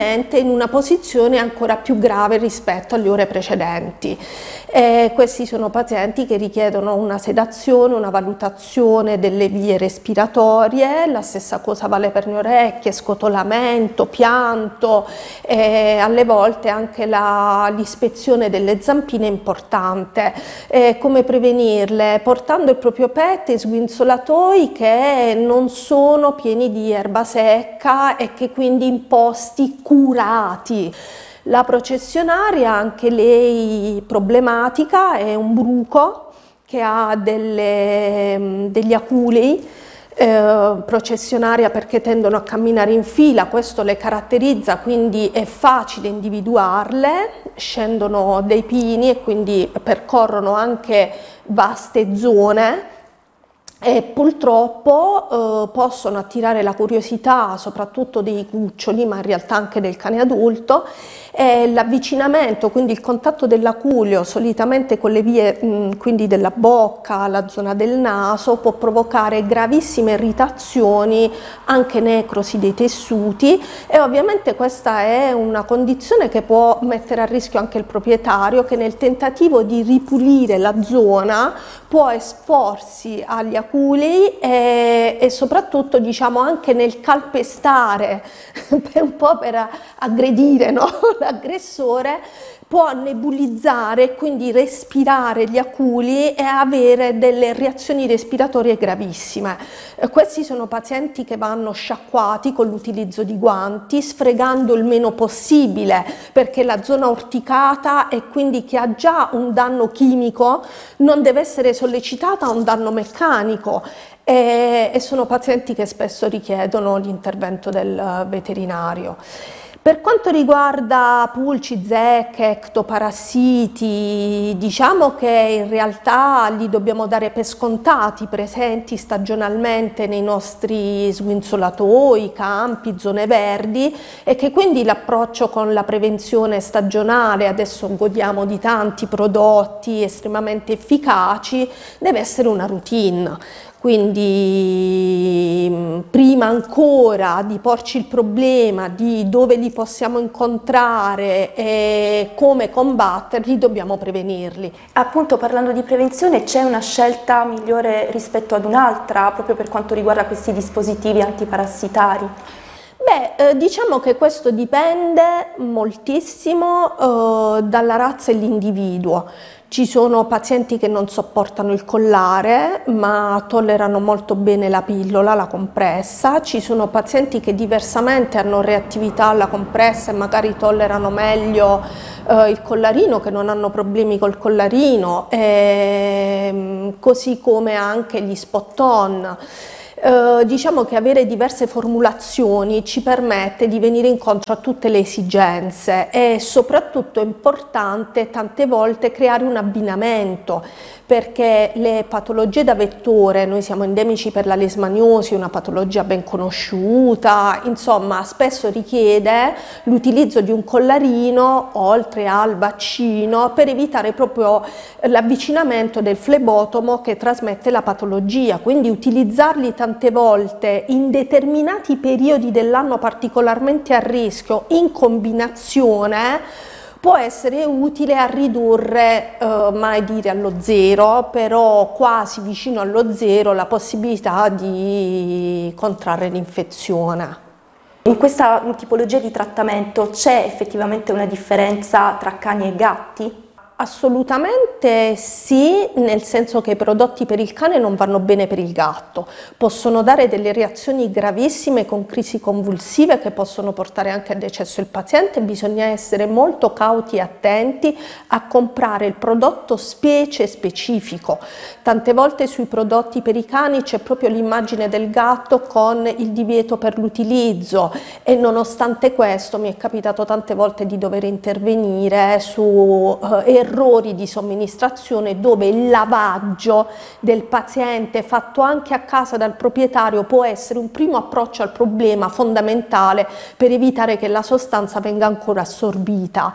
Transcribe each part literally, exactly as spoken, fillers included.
in una posizione ancora più grave rispetto alle ore precedenti. Eh, questi sono pazienti che richiedono una sedazione, una valutazione delle vie respiratorie, la stessa cosa vale per le orecchie, scotolamento, pianto, eh, alle volte anche l'ispezione delle zampine è importante. Eh, come prevenirle? Portando il proprio pet in sguinzolatoi che non sono pieni di erba secca e che quindi in posti curati. La processionaria, anche lei problematica, è un bruco che ha delle, degli aculei, eh, processionaria perché tendono a camminare in fila, questo le caratterizza, quindi è facile individuarle, scendono dei pini e quindi percorrono anche vaste zone. E purtroppo eh, possono attirare la curiosità soprattutto dei cuccioli, ma in realtà anche del cane adulto, e l'avvicinamento, quindi il contatto dell'aculeo solitamente con le vie mh, quindi della bocca, la zona del naso, può provocare gravissime irritazioni, anche necrosi dei tessuti, e ovviamente questa è una condizione che può mettere a rischio anche il proprietario, che nel tentativo di ripulire la zona può esporsi agli aculei e, e soprattutto, diciamo, anche nel calpestare per un po' per aggredire, no? L'aggressore, può nebulizzare, quindi respirare gli aculi e avere delle reazioni respiratorie gravissime. Eh, questi sono pazienti che vanno sciacquati con l'utilizzo di guanti, sfregando il meno possibile, perché la zona urticata e quindi che ha già un danno chimico non deve essere sollecitata a un danno meccanico. E, e sono pazienti che spesso richiedono l'intervento del veterinario. Per quanto riguarda pulci, zecche, ectoparassiti, diciamo che in realtà li dobbiamo dare per scontati, presenti stagionalmente nei nostri sguinzolatoi, campi, zone verdi, e che quindi l'approccio con la prevenzione stagionale, adesso godiamo di tanti prodotti estremamente efficaci, deve essere una routine. Quindi prima ancora di porci il problema di dove li possiamo incontrare e come combatterli, dobbiamo prevenirli. Appunto, parlando di prevenzione, c'è una scelta migliore rispetto ad un'altra proprio per quanto riguarda questi dispositivi antiparassitari? Beh, eh, diciamo che questo dipende moltissimo eh, dalla razza e l'individuo. Ci sono pazienti che non sopportano il collare ma tollerano molto bene la pillola, la compressa, ci sono pazienti che diversamente hanno reattività alla compressa e magari tollerano meglio eh, il collarino, che non hanno problemi col collarino, e, così come anche gli spot-on. Eh, diciamo che avere diverse formulazioni ci permette di venire incontro a tutte le esigenze e soprattutto è importante tante volte creare un abbinamento, perché le patologie da vettore, noi siamo endemici per la leishmaniosi, una patologia ben conosciuta, insomma spesso richiede l'utilizzo di un collarino oltre al vaccino per evitare proprio l'avvicinamento del flebotomo che trasmette la patologia, quindi utilizzarli tante volte in determinati periodi dell'anno particolarmente a rischio in combinazione può essere utile a ridurre, eh, mai dire allo zero, però quasi vicino allo zero, la possibilità di contrarre l'infezione. In questa tipologia di trattamento c'è effettivamente una differenza tra cani e gatti? Assolutamente sì, nel senso che i prodotti per il cane non vanno bene per il gatto, possono dare delle reazioni gravissime con crisi convulsive che possono portare anche al decesso del paziente. Bisogna essere molto cauti e attenti a comprare il prodotto specie specifico. Tante volte sui prodotti per i cani c'è proprio l'immagine del gatto con il divieto per l'utilizzo e nonostante questo mi è capitato tante volte di dover intervenire su eh, errori di somministrazione dove il lavaggio del paziente fatto anche a casa dal proprietario può essere un primo approccio al problema fondamentale per evitare che la sostanza venga ancora assorbita.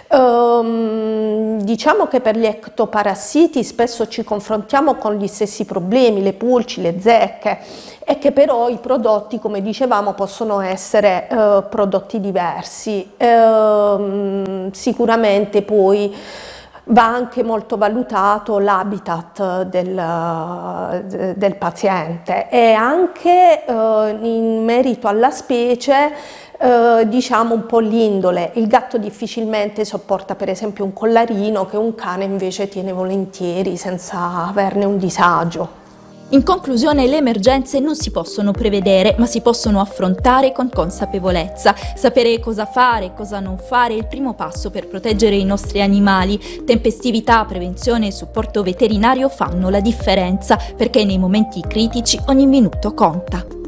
Ehm, diciamo che per gli ectoparassiti spesso ci confrontiamo con gli stessi problemi, le pulci, le zecche, e che però i prodotti, come dicevamo, possono essere eh, prodotti diversi. Eh, sicuramente poi va anche molto valutato l'habitat del, del paziente e anche eh, in merito alla specie eh, diciamo un po' l'indole. Il gatto difficilmente sopporta per esempio un collarino che un cane invece tiene volentieri senza averne un disagio. In conclusione, le emergenze non si possono prevedere, ma si possono affrontare con consapevolezza. Sapere cosa fare e cosa non fare è il primo passo per proteggere i nostri animali. Tempestività, prevenzione e supporto veterinario fanno la differenza, perché nei momenti critici ogni minuto conta.